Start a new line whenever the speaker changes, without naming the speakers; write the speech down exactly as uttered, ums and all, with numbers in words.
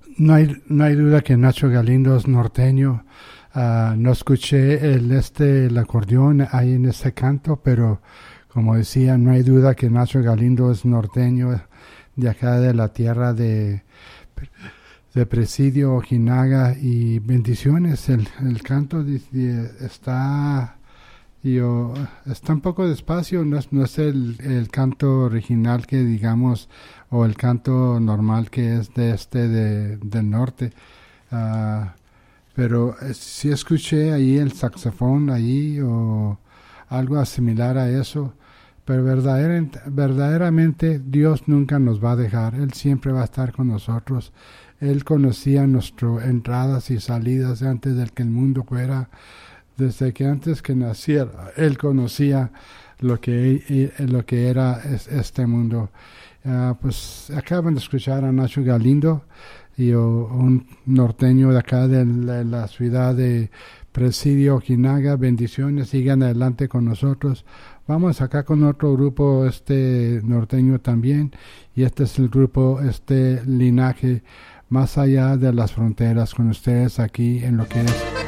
no hay, no hay duda que Nacho Galindo es norteño. Uh, no escuché el este el acordeón ahí en ese canto, pero como decía, no hay duda que Nacho Galindo es norteño de acá de la tierra de, de Presidio, Ojinaga, y bendiciones. El, el canto de, de, está yo, está un poco despacio, no es, no es el, el canto original que digamos, o el canto normal que es de este de, del norte. Uh, pero eh, sí escuché ahí el saxofón ahí o algo similar a eso. Pero verdader, verdaderamente Dios nunca nos va a dejar. Él siempre va a estar con nosotros. Él conocía nuestras entradas y salidas antes de que el mundo fuera. Desde que antes que naciera, Él conocía lo que, lo que era este mundo. Uh, pues acaban de escuchar a Nacho Galindo, y uh, un norteño de acá de la, de la ciudad de Presidio, Ojinaga. Bendiciones, sigan adelante con nosotros. Vamos acá con otro grupo este norteño también, y este es el grupo este Linaje, más allá de las fronteras, con ustedes aquí en lo que es